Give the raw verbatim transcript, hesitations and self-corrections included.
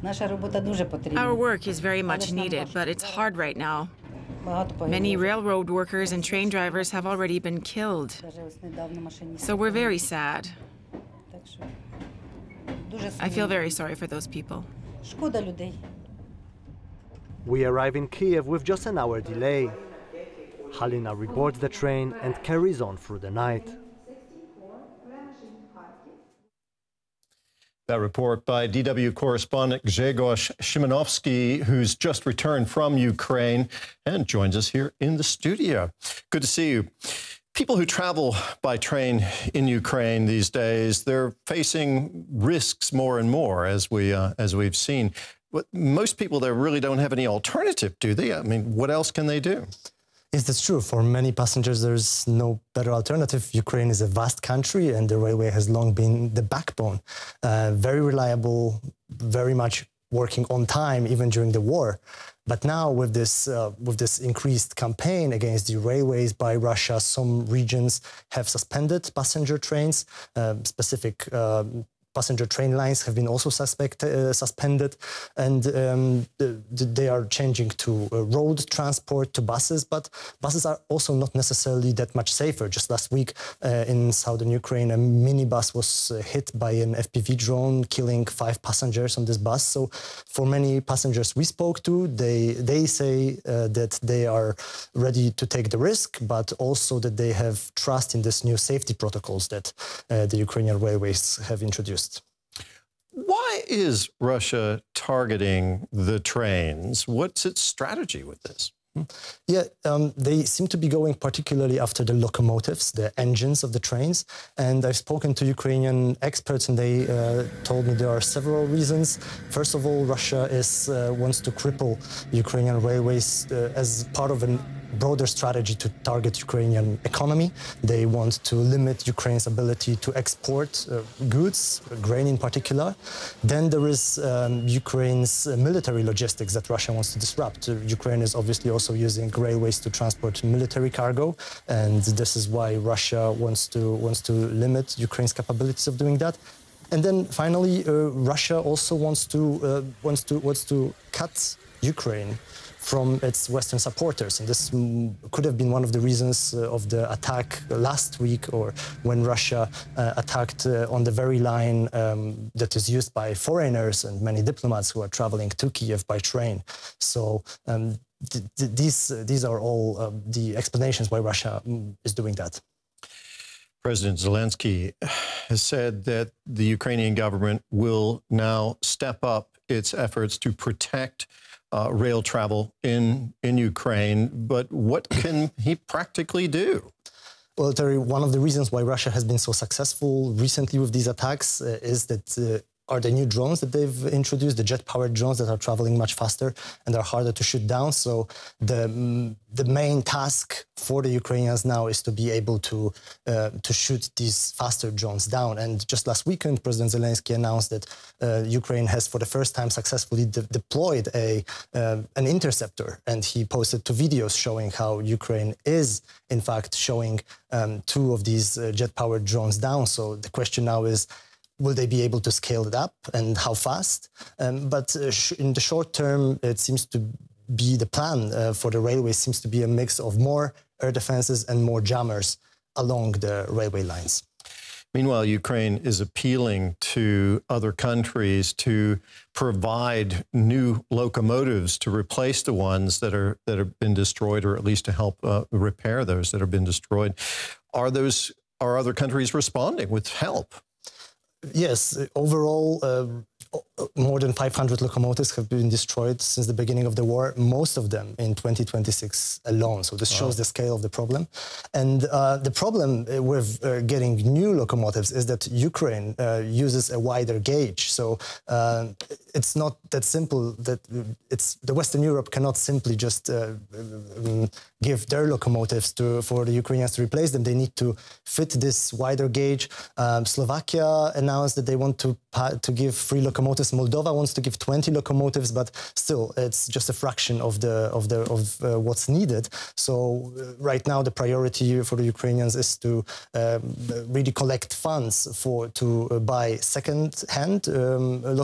Our work is very much needed, but it's hard right now. Many railroad workers and train drivers have already been killed. So we're very sad. I feel very sorry for those people. We arrive in Kiev with just an hour delay. Halina reboards the train and carries on through the night. That report by D W correspondent Grzegorz Szymanowski, who's just returned from Ukraine and joins us here in the studio. Good to see you. People who travel by train in Ukraine these days, they're facing risks more and more, as we uh, as we've seen. But most people there really don't have any alternative, do they? I mean, what else can they do? Yes, that's true. For many passengers, there's no better alternative. Ukraine is a vast country, and the railway has long been the backbone. Uh, very reliable, very much working on time, even during the war. But now, with this uh, with this increased campaign against the railways by Russia, some regions have suspended passenger trains, uh, specific uh, passenger train lines have been also suspect, uh, suspended, and um, the, the, they are changing to uh, road transport, to buses, but buses are also not necessarily that much safer. Just last week uh, in southern Ukraine, a minibus was uh, hit by an F P V drone, killing five passengers on this bus. So for many passengers we spoke to, they, they say uh, that they are ready to take the risk, but also that they have trust in this new safety protocols that uh, the Ukrainian railways have introduced. Why is Russia targeting the trains? What's its strategy with this? Yeah, um, they seem to be going particularly after the locomotives, the engines of the trains. And I've spoken to Ukrainian experts, and they uh, told me there are several reasons. First of all, Russia is uh, wants to cripple Ukrainian railways uh, as part of a broader strategy to target Ukrainian economy. They want to limit Ukraine's ability to export uh, goods, grain in particular. Then there is um, Ukraine's uh, military logistics that Russia wants to disrupt. Uh, Ukraine is obviously also using railways to transport military cargo, and this is why Russia wants to wants to limit Ukraine's capabilities of doing that. And then finally, uh, Russia also wants to uh, wants to wants to cut Ukraine from its Western supporters. And this mm, could have been one of the reasons uh, of the attack last week, or when Russia uh, attacked uh, on the very line um, that is used by foreigners and many diplomats who are traveling to Kiev by train. So um, th th these, uh, these are all uh, the explanations why Russia mm, is doing that. President Zelensky has said that the Ukrainian government will now step up its efforts to protect Uh, rail travel in, in Ukraine, but what can he practically do? Well, Terry, one of the reasons why Russia has been so successful recently with these attacks uh, is that uh, are the new drones that they've introduced, the jet-powered drones that are traveling much faster and are harder to shoot down. So the, the main task for the Ukrainians now is to be able to, uh, to shoot these faster drones down. And just last weekend, President Zelensky announced that uh, Ukraine has, for the first time, successfully de deployed a, uh, an interceptor. And he posted two videos showing how Ukraine is, in fact, showing um, two of these uh, jet-powered drones down. So the question now is, will they be able to scale it up, and how fast? Um, but uh, sh in the short term, it seems to be the plan uh, for the railway seems to be a mix of more air defenses and more jammers along the railway lines. Meanwhile, Ukraine is appealing to other countries to provide new locomotives to replace the ones that are that have been destroyed, or at least to help uh, repair those that have been destroyed. Are those are other countries responding with help? Yes, overall, uh, more than five hundred locomotives have been destroyed since the beginning of the war, most of them in twenty twenty-six alone. So this shows wow. the scale of the problem. And uh, the problem with uh, getting new locomotives is that Ukraine uh, uses a wider gauge. So uh, it's not that simple that it's the Western Europe cannot simply just uh, um, give their locomotives to for the Ukrainians to replace them. They need to fit this wider gauge. Um, Slovakia announced that they want to to give free locomotives. Moldova wants to give twenty locomotives, but still, it's just a fraction of the of the of uh, what's needed. So uh, right now, the priority for the Ukrainians is to um, really collect funds for to uh, buy second-hand um,